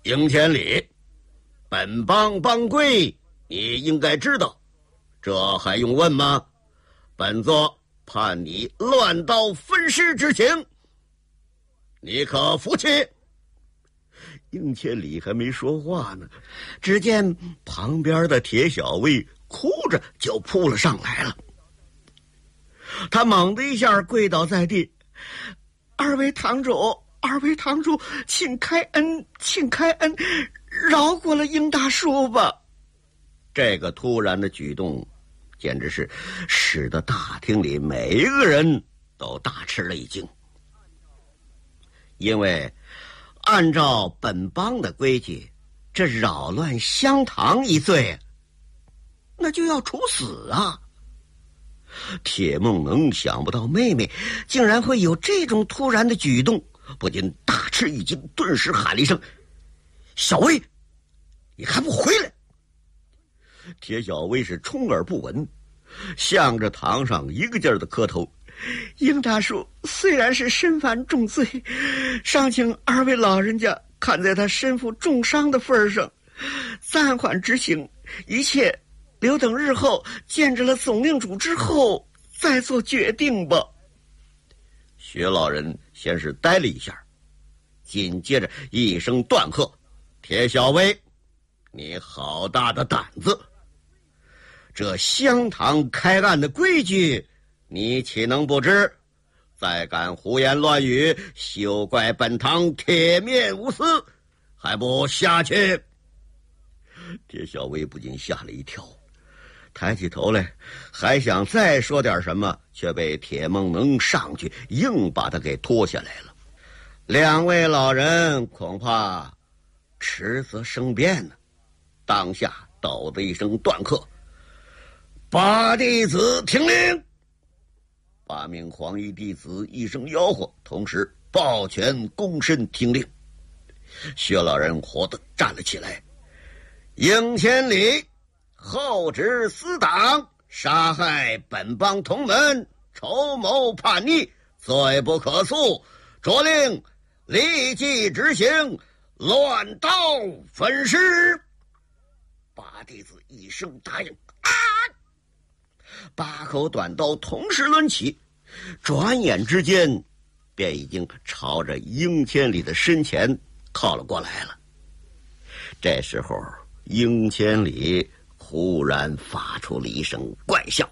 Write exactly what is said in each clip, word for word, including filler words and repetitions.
赢千里，本帮帮规你应该知道，这还用问吗？本座判你乱刀分尸之刑，你可服气？ 赢千里还没说话呢，只见旁边的铁小薇哭着就扑了上来了。他猛地一下跪倒在地：“二位堂主，二位堂主，请开恩，请开恩，饶过了英大叔吧！”这个突然的举动，简直是使得大厅里每一个人都大吃了一惊。因为按照本帮的规矩，这扰乱香堂一罪，那就要处死啊！铁梦能想不到妹妹竟然会有这种突然的举动，不禁大吃一惊，顿时喊了一声：“小薇，你还不回来！”铁小薇是充耳不闻，向着堂上一个劲儿的磕头：“英大叔虽然是身犯重罪，尚请二位老人家看在他身负重伤的份上，暂缓执行，一切留等日后见着了总令主之后再做决定吧。”薛老人先是呆了一下，紧接着一声断喝：“铁小薇，你好大的胆子！这香堂开案的规矩，你岂能不知？再敢胡言乱语，休怪本堂铁面无私，还不下去！”铁小薇不禁吓了一跳，抬起头来，还想再说点什么，却被铁梦能上去硬把他给拖下来了。两位老人恐怕迟则生变呢，当下抖的一声断喝：“八弟子听令！”八名黄衣弟子一声吆喝，同时抱拳躬身听令。薛老人活地站了起来：“赢千里，后执私党，杀害本帮同门，筹谋叛逆，罪不可恕，着令立即执行乱刀分尸。”八弟子一声答应。啊！八口短刀同时抡起，转眼之间便已经朝着英千里的身前靠了过来了。这时候英千里忽然发出了一声怪笑：“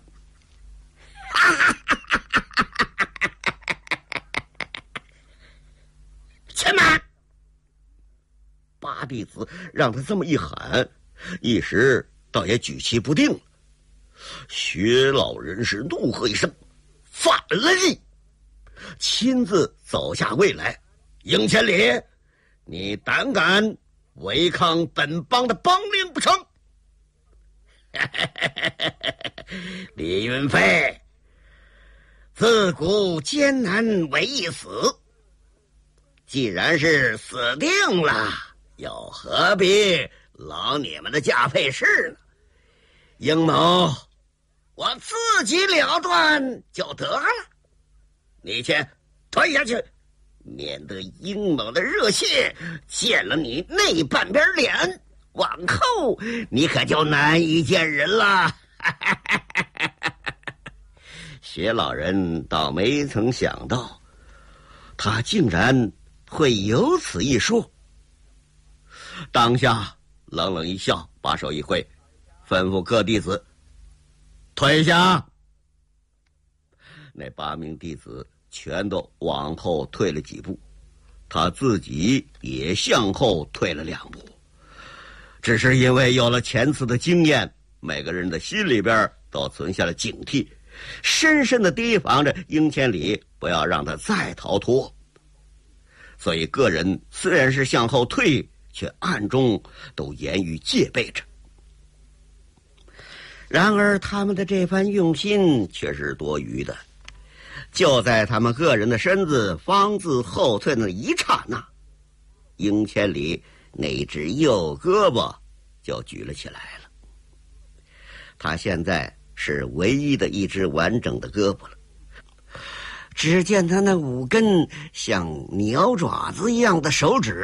且慢！”八弟子让他这么一喊，一时倒也举棋不定了。薛老人是怒喝一声：“反了你！”亲自走下位来：“英千里，你胆敢违抗本帮的帮令不成？”李云飞，自古艰难为一死，既然是死定了，又何必劳你们的加配饰呢？英某我自己了断就得了，你先退下去，免得英某的热血见了你那半边脸，往后你可就难以见人了。薛老人倒没曾想到，他竟然会有此一说。当下冷冷一笑，把手一挥，吩咐各弟子退下。那八名弟子全都往后退了几步，他自己也向后退了两步。只是因为有了前次的经验，每个人的心里边都存下了警惕，深深的提防着英千里不要让他再逃脱。所以个人虽然是向后退，却暗中都严于戒备着。然而他们的这番用心却是多余的。就在他们个人的身子方自后退的一刹那，英千里那只右胳膊就举了起来了。他现在是唯一的一只完整的胳膊了。只见他那五根像鸟爪子一样的手指